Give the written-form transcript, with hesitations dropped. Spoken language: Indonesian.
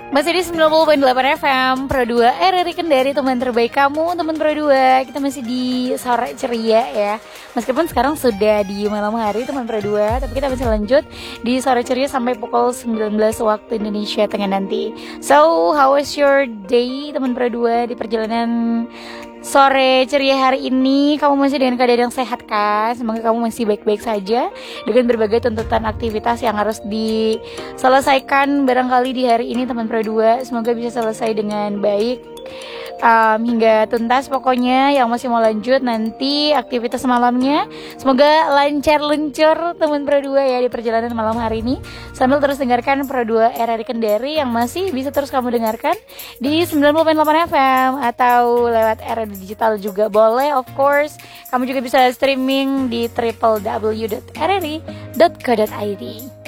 Masih di 90.8 FM Pro 2 RRI Kendari, teman terbaik kamu, teman Pro 2. Kita masih di sore ceria ya. Meskipun sekarang sudah di malam hari teman Pro 2, tapi kita masih lanjut di sore ceria sampai pukul 19 waktu Indonesia Tengah nanti. So, how was your day teman Pro 2 di perjalanan sore ceria hari ini? Kamu masih dengan keadaan yang sehat kan? Semoga kamu masih baik-baik saja dengan berbagai tuntutan aktivitas yang harus diselesaikan barangkali di hari ini teman Pro 2. Semoga bisa selesai dengan baik hingga tuntas. Pokoknya yang masih mau lanjut nanti aktivitas malamnya, semoga lancar luncur teman Pro 2 ya di perjalanan malam hari ini. Sambil terus dengarkan Pro 2 RRI Kendari yang masih bisa terus kamu dengarkan di 90.8 FM atau lewat RRI Digital juga boleh, of course. Kamu juga bisa streaming di www.rri.co.id.